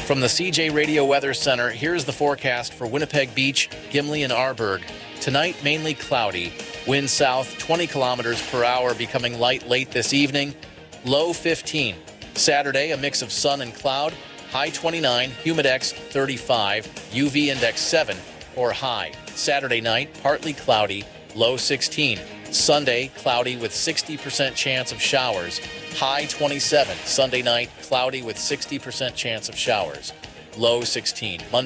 From the CJ Radio Weather Center, here's the forecast for Winnipeg Beach, Gimli, and Arborg. Tonight, mainly cloudy. Wind south 20 kilometers per hour, becoming light late this evening. Low 15. Saturday, a mix of sun and cloud. High 29, humidex 35, UV index 7 or high. Saturday night, partly cloudy. Low 16. Sunday, cloudy with 60% chance of showers. High 27. Sunday night, cloudy with 60% chance of showers. Low 16. Monday.